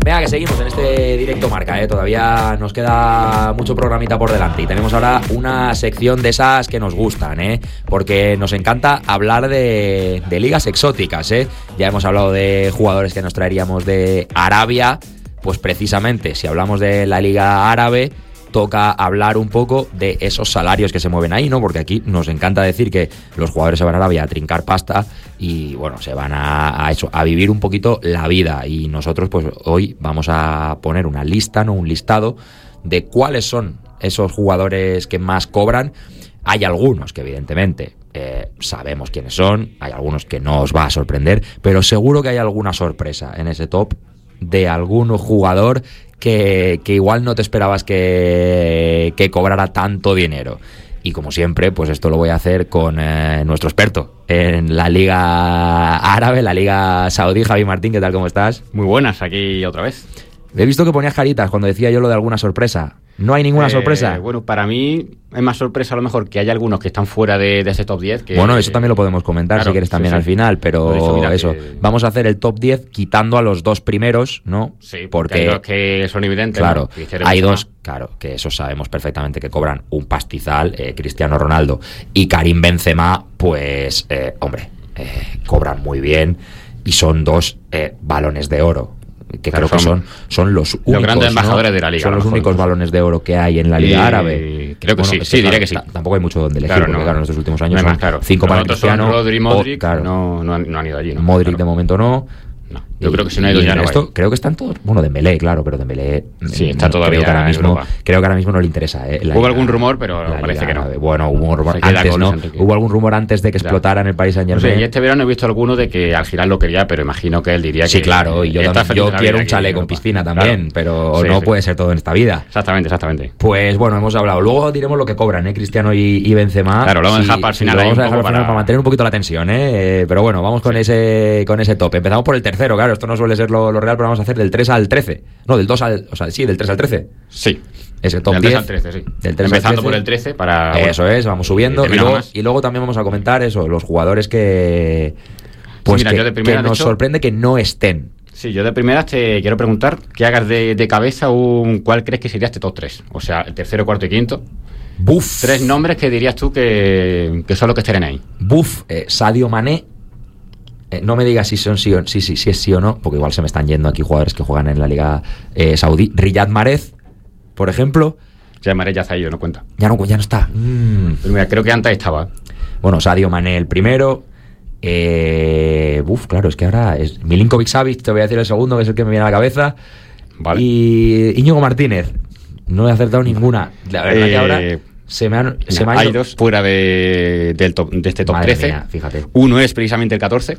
Venga, que seguimos en este directo marca, todavía nos queda mucho programita por delante y tenemos ahora una sección de esas que nos gustan, porque nos encanta hablar de ligas exóticas, ya hemos hablado de jugadores que nos traeríamos de Arabia, pues precisamente si hablamos de la liga árabe toca hablar un poco de esos salarios que se mueven ahí, ¿no? Porque aquí nos encanta decir que los jugadores se van a Arabia a trincar pasta y, bueno, se van a vivir un poquito la vida. Y nosotros, pues, hoy vamos a poner una lista, ¿no? Un listado de cuáles son esos jugadores que más cobran. Hay algunos que, evidentemente, sabemos quiénes son, hay algunos que no os va a sorprender, pero seguro que hay alguna sorpresa en ese top de algún jugador que igual no te esperabas que cobrara tanto dinero. Y como siempre, pues esto lo voy a hacer con nuestro experto en la liga árabe, la liga saudí, Javi Martín. ¿Qué tal, cómo estás? Muy buenas, aquí otra vez. He visto que ponías caritas cuando decía yo lo de alguna sorpresa. ¿No hay ninguna sorpresa? Bueno, para mí es más sorpresa a lo mejor que hay algunos que están fuera de ese top 10. Que, bueno, eso también lo podemos comentar, claro, si quieres también al final, pero eso, vamos a hacer el top 10 quitando a los dos primeros, ¿no? Sí, porque hay dos que son evidentes. Claro, ¿no? hay dos, claro, que esos sabemos perfectamente que cobran un pastizal, Cristiano Ronaldo y Karim Benzema, pues, cobran muy bien y son dos balones de oro. Que claro, creo que son los únicos, los grandes embajadores, ¿no? De la liga. Son los únicos balones de oro que hay en la liga árabe. Creo que sí, diré que sí. Tampoco hay mucho donde elegir, claro, porque claro, en estos últimos años son 5 para Cristiano. Rodri, Modric, claro, no han ido allí, ¿no? Modric de momento no. No, yo creo que si no ha ido ya no esto, creo que están todos, bueno, Dembélé, claro, pero Dembélé sí, está todavía creo que ahora mismo no le interesa. Hubo algún rumor, pero parece que no. Bueno, hubo un rumor antes, ¿no? Hubo algún rumor antes de que explotara en el Paris Saint-Germain. Y este verano he visto alguno de que Al Hilal lo quería, pero imagino que él diría que sí, claro, y yo quiero un chalet con piscina también, pero no puede ser todo en esta vida. Exactamente. Pues bueno, hemos hablado. Luego diremos lo que cobran, Cristiano y Benzema. Claro, lo vamos a dejar para el final. Lo vamos a dejar para mantener un poquito la tensión, Pero bueno, vamos con ese top. Empezamos por el tercero, claro, esto no suele ser lo real, pero vamos a hacer del 3 al 13. No, del 2 al... O sea, sí, del 3 al 13. Sí. Ese top del 10. Del 3 al 13, sí. Del 3 Empezando al 13. por el 13 para... Eso es, vamos subiendo. Y luego también vamos a comentar eso, los jugadores que... Pues mira, yo de primera, que nos sorprende que no estén. Sí, yo de primeras te quiero preguntar que hagas de cabeza cuál crees que sería este top 3. O sea, el tercero, cuarto y quinto. Buf. 3 nombres que dirías tú que son los que estarían ahí. Buf, Sadio Mané. No me digas si es sí o no, porque igual se me están yendo aquí jugadores que juegan en la liga saudí. Riyad Mahrez, por ejemplo. Ya Mahrez ya se ha ido, no cuenta. Ya no está. Pero mira, creo que antes estaba. Bueno, Sadio Mané el primero. Claro, es que ahora es Milinkovic-Savic, te voy a decir el segundo, que es el que me viene a la cabeza. Vale. Y Íñigo Martínez. No he acertado ninguna. La verdad que ahora se me han hay ido. Dos fuera de este top 13. Mía, fíjate. Uno es precisamente el 14.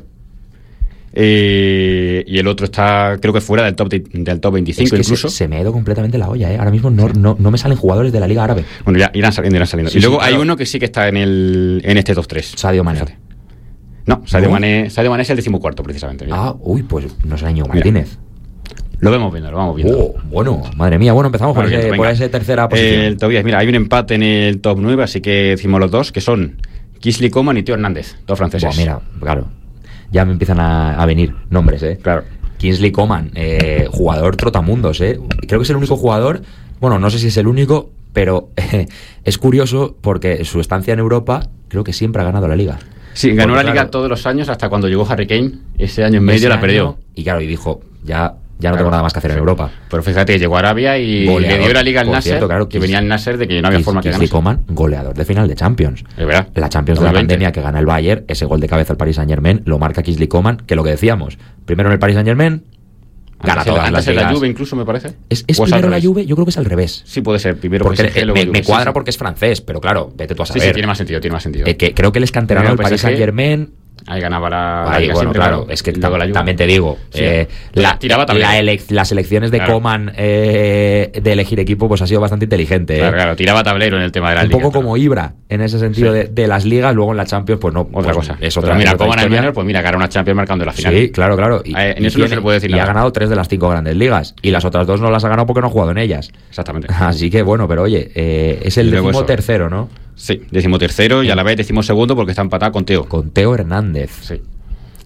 Y el otro está, creo que fuera del top 25 es que incluso. Se me ha ido completamente la olla, Ahora mismo no me salen jugadores de la liga árabe. Bueno, ya irán saliendo. Sí, y luego hay uno que sí que está en este top 3. Sadio Mané. Fíjate. No, Sadio Mané es el 14º precisamente. Mira. Pues no será Íñigo Martínez. Lo vamos viendo. Bueno, madre mía. Bueno, empezamos por esa tercera posición. El top 10. Mira, hay un empate en el top 9, así que decimos los dos, que son Kingsley Coman y Theo Hernández, dos franceses. Mira, claro. Ya me empiezan a venir nombres, Claro. Kingsley Coman, jugador trotamundos, Creo que es el único jugador, bueno, no sé si es el único, pero es curioso porque su estancia en Europa creo que siempre ha ganado la Liga. Sí, ganó la Liga todos los años hasta cuando llegó Harry Kane, ese año en medio la perdió. Y claro, y dijo, ya no tengo nada más que hacer en Europa. Pero fíjate, llegó a Arabia y goleador, le dio la Liga al Nasser, que venía el Nasser de que no había forma que ganase. Coman, goleador de final de Champions. Es verdad. La Champions de la pandemia que gana el Bayern, ese gol de cabeza al Paris Saint-Germain, lo marca Kingsley Coman, que lo que decíamos, primero en el Paris Saint-Germain, gana todas las ligas. La Juve incluso, me parece. ¿Es primero la Juve? Yo creo que es al revés. Sí, puede ser. Primero porque me cuadra porque es francés, pero claro, vete tú a saber. Sí, tiene más sentido. Que creo que él es canterano del Paris Saint-Germain. Ahí ganaba la Liga siempre, claro. Es que también te digo, tiraba las elecciones de Coman de elegir equipo pues ha sido bastante inteligente. Claro, tiraba tablero en el tema de la liga. Un poco como Ibra, en ese sentido de las ligas, luego en la Champions, pues no. Otra cosa. Es otra. Mira, Coman al menos, pues mira, gana una Champions marcando la final. Sí, claro. En eso no se le puede decir nada. Y ha ganado 3 de las 5 grandes ligas. Y las otras 2 no las ha ganado porque no ha jugado en ellas. Exactamente. Así que bueno, pero oye, es el 13º, ¿no? Sí, 13º y a la vez 12º porque está empatado con Theo. Con Theo Hernández. Sí.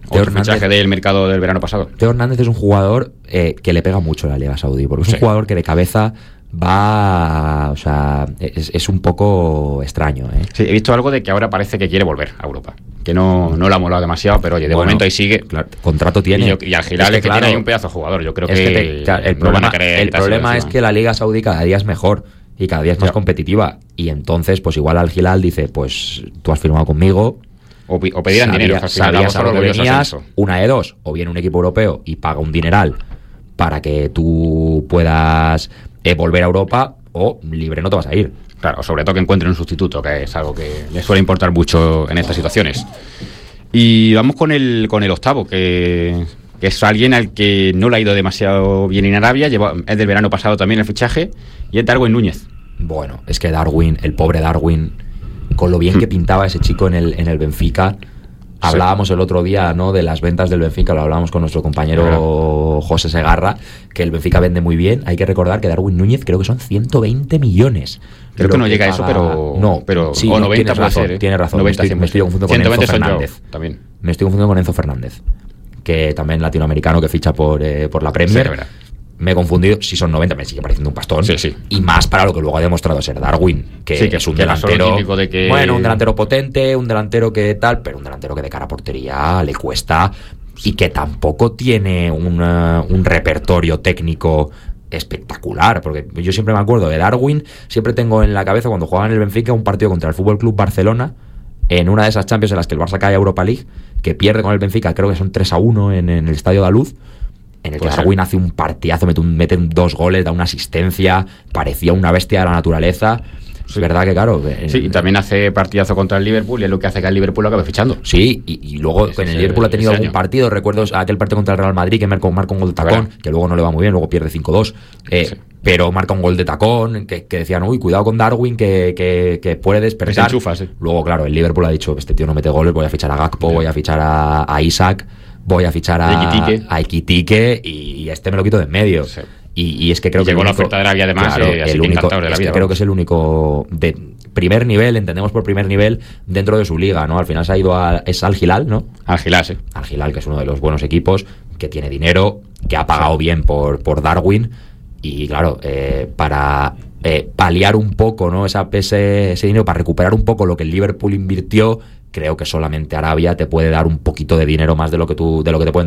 Otro fichaje del mercado del verano pasado. Teo Hernández es un jugador que le pega mucho a la Liga Saudí, porque es un jugador que de cabeza va, o sea, es un poco extraño, ¿eh? Sí, he visto algo de que ahora parece que quiere volver a Europa, que no lo ha molado demasiado, pero oye, de momento ahí sigue. Claro, contrato tiene. Y al Hilal es que claro, tiene ahí un pedazo de jugador. Yo creo que el problema es que la Liga Saudí cada día es mejor y cada día es más competitiva, y entonces pues igual al Hilal dice, pues tú has firmado conmigo, o pedirán dinero, sabías a lo que venías, una de dos, o viene un equipo europeo y paga un dineral para que tú puedas volver a Europa, o libre no te vas a ir. Claro, sobre todo que encuentren un sustituto, que es algo que les suele importar mucho en estas situaciones. Y vamos con el octavo, que es alguien al que no le ha ido demasiado bien en Arabia, es del verano pasado también el fichaje, y es Darwin Núñez. Bueno, es que Darwin, el pobre Darwin, con lo bien que pintaba ese chico en el Benfica. Hablábamos el otro día, ¿no?, de las ventas del Benfica, lo hablábamos con nuestro compañero José Segarra, que el Benfica vende muy bien. Hay que recordar que Darwin Núñez creo que son 120 millones. Creo que no llega a eso, pero sí, o 90 puede ser. Tienes razón, 90, me estoy confundiendo con Enzo Fernández. También. Me estoy confundiendo con Enzo Fernández, que también latinoamericano, que ficha por la Premier. Sí, me he confundido. Si son 90, me sigue pareciendo un pastón. Sí. Y más para lo que luego ha demostrado ser Darwin, que es un delantero. Bueno, un delantero potente, un delantero que tal, pero un delantero que de cara a portería le cuesta, y que tampoco tiene un repertorio técnico espectacular, porque yo siempre me acuerdo de Darwin, siempre tengo en la cabeza cuando jugaba en el Benfica un partido contra el Fútbol Club Barcelona, en una de esas Champions en las que el Barça cae a Europa League, que pierde con el Benfica, creo que son 3-1 en el Estadio da Luz, en el que Darwin hace un partidazo, mete 2 goles, da una asistencia, parecía una bestia de la naturaleza. Es verdad que, claro. Sí, y también hace partidazo contra el Liverpool, y es lo que hace que el Liverpool lo acabe fichando. Sí, y luego en el Liverpool ha tenido algún partido, recuerdo aquel partido contra el Real Madrid, que marca un gol de tacón, que luego no le va muy bien, luego pierde 5-2. Pero marca un gol de tacón, que decían, uy, cuidado con Darwin, que puede despertar. Se enchufa, sí. Luego, claro, el Liverpool ha dicho, este tío no mete goles, voy a fichar a Gakpo, voy a fichar a Isaac, voy a fichar a Ekitike, y este me lo quito de en medio. Sí. Y es que creo que llegó la oferta de Arabia, además, claro, así que encantados de la vida. Creo que es el único de primer nivel, entendemos por primer nivel, dentro de su liga, ¿no? Al final se ha ido es al Hilal, ¿no? Al Hilal, sí. Al Hilal, que es uno de los buenos equipos, que tiene dinero, que ha pagado bien por Darwin, y claro, para paliar un poco, ¿no?, ese dinero, para recuperar un poco lo que el Liverpool invirtió, creo que solamente Arabia te puede dar un poquito de dinero más de lo que te pueden